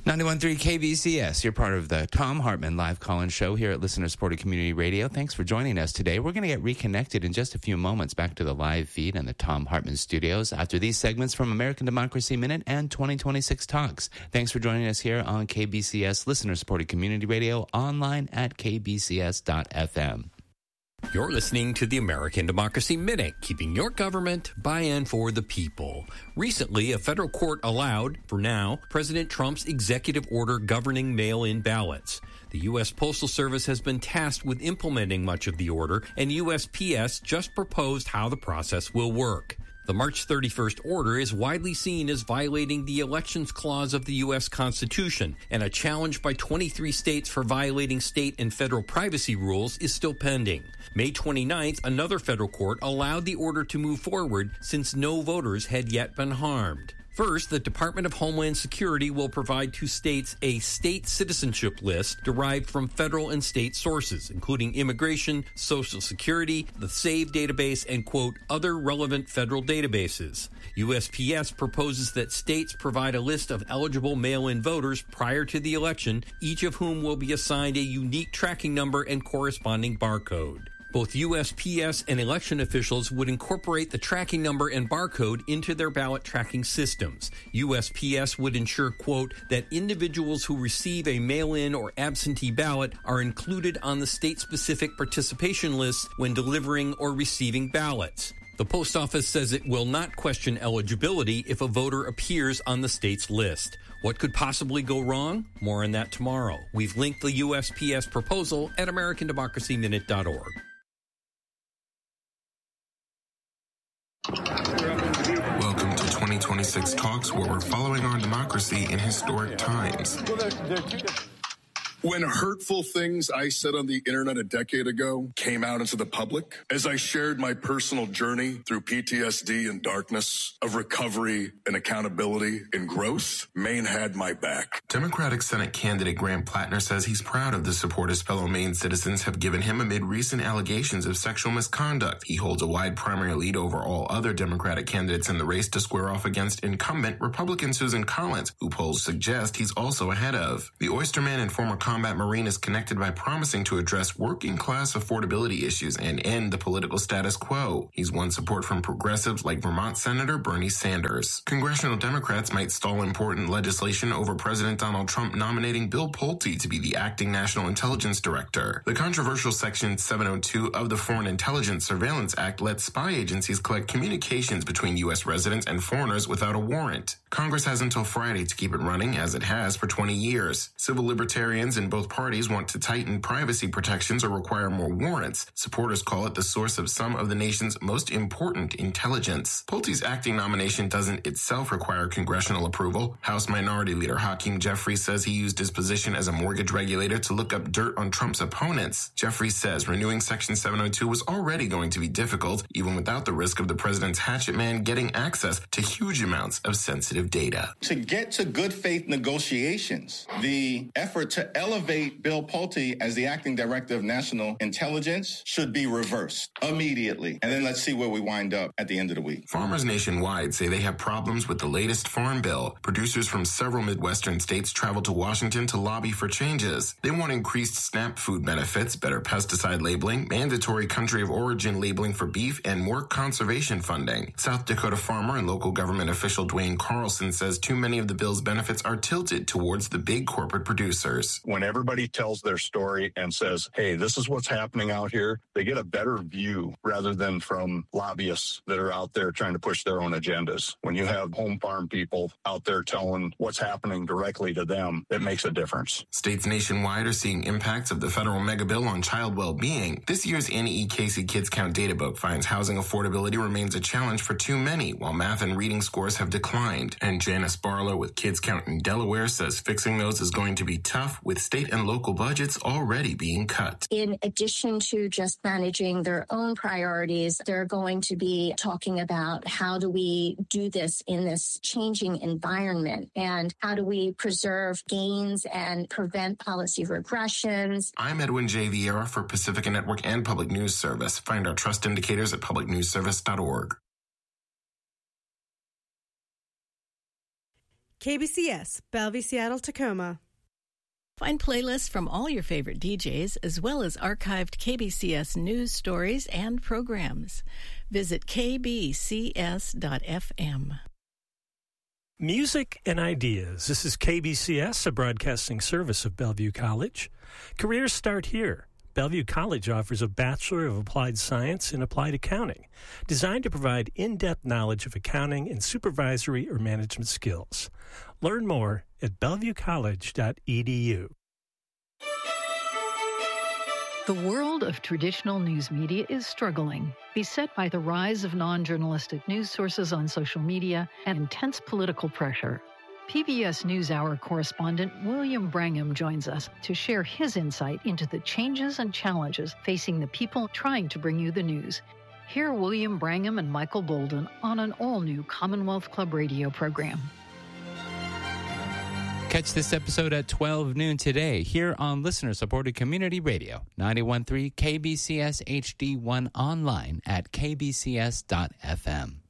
91.3 KBCS, you're part of the Thom Hartmann live call-in show here at listener-supported community radio. Thanks for joining us today. We're going to get reconnected in just a few moments back to the live feed and the Thom Hartmann studios after these segments from American Democracy Minute and 2026 Talks. Thanks for joining us here on KBCS, listener-supported community radio, online at kbcs.fm. You're listening to the American Democracy Minute, keeping your government by and for the people. Recently, a federal court allowed, for now, President Trump's executive order governing mail-in ballots. The U.S. Postal Service has been tasked with implementing much of the order, and USPS just proposed how the process will work. The March 31st order is widely seen as violating the Elections Clause of the U.S. Constitution, and a challenge by 23 states for violating state and federal privacy rules is still pending. May 29th, another federal court allowed the order to move forward since no voters had yet been harmed. First, the Department of Homeland Security will provide to states a state citizenship list derived from federal and state sources, including immigration, Social Security, the SAVE database, and, quote, other relevant federal databases. USPS proposes that states provide a list of eligible mail-in voters prior to the election, each of whom will be assigned a unique tracking number and corresponding barcode. Both USPS and election officials would incorporate the tracking number and barcode into their ballot tracking systems. USPS would ensure, quote, that individuals who receive a mail-in or absentee ballot are included on the state-specific participation lists when delivering or receiving ballots. The post office says it will not question eligibility if a voter appears on the state's list. What could possibly go wrong? More on that tomorrow. We've linked the USPS proposal at AmericanDemocracyMinute.org. Welcome to 2026 Talks, where we're following our democracy in historic times. When hurtful things I said on the internet a decade ago came out into the public, as I shared my personal journey through PTSD and darkness of recovery and accountability and growth, Maine had my back. Democratic Senate candidate Graham Plattner says he's proud of the support his fellow Maine citizens have given him amid recent allegations of sexual misconduct. He holds a wide primary lead over all other Democratic candidates in the race to square off against incumbent Republican Susan Collins, who polls suggest he's also ahead of. The Oysterman and former combat Marine is connected by promising to address working-class affordability issues and end the political status quo. He's won support from progressives like Vermont Senator Bernie Sanders. Congressional Democrats might stall important legislation over President Donald Trump nominating Bill Pulte to be the acting National Intelligence Director. The controversial Section 702 of the Foreign Intelligence Surveillance Act lets spy agencies collect communications between U.S. residents and foreigners without a warrant. Congress has until Friday to keep it running, as it has for 20 years. Civil libertarians in both parties want to tighten privacy protections or require more warrants. Supporters call it the source of some of the nation's most important intelligence. Pulte's acting nomination doesn't itself require congressional approval. House Minority Leader Hakeem Jeffries says he used his position as a mortgage regulator to look up dirt on Trump's opponents. Jeffries says renewing Section 702 was already going to be difficult, even without the risk of the president's hatchet man getting access to huge amounts of sensitive data. To get to good faith negotiations, the effort to elevate Bill Pulte as the acting director of national intelligence should be reversed immediately. And then let's see where we wind up at the end of the week. Farmers nationwide say they have problems with the latest farm bill. Producers from several Midwestern states traveled to Washington to lobby for changes. They want increased SNAP food benefits, better pesticide labeling, mandatory country of origin labeling for beef, and more conservation funding. South Dakota farmer and local government official Dwayne Carlson says too many of the bill's benefits are tilted towards the big corporate producers. When everybody tells their story and says, hey, this is what's happening out here, they get a better view rather than from lobbyists that are out there trying to push their own agendas. When you have home farm people out there telling what's happening directly to them, it makes a difference. States nationwide are seeing impacts of the federal mega bill on child well-being. This year's Annie E. Casey Kids Count Databook finds housing affordability remains a challenge for too many, while math and reading scores have declined. And Janice Barlow with Kids Count in Delaware says fixing those is going to be tough, with state and local budgets already being cut. In addition to just managing their own priorities, they're going to be talking about how do we do this in this changing environment, and how do we preserve gains and prevent policy regressions. I'm Edwin J. Vieira for Pacifica Network and Public News Service. Find our trust indicators at publicnewsservice.org. KBCS, Bellevue, Seattle, Tacoma. Find playlists from all your favorite DJs, as well as archived KBCS news stories and programs. Visit kbcs.fm. Music and Ideas. This is KBCS, a broadcasting service of Bellevue College. Careers start here. Bellevue College offers a Bachelor of Applied Science in Applied Accounting, designed to provide in-depth knowledge of accounting and supervisory or management skills. Learn more at bellevuecollege.edu. The world of traditional news media is struggling, beset by the rise of non-journalistic news sources on social media and intense political pressure. PBS NewsHour correspondent William Brangham joins us to share his insight into the changes and challenges facing the people trying to bring you the news. Hear William Brangham and Michael Bolden on an all-new Commonwealth Club radio program. Catch this episode at 12 noon today here on listener-supported community radio, 91.3 KBCS HD1 online at kbcs.fm.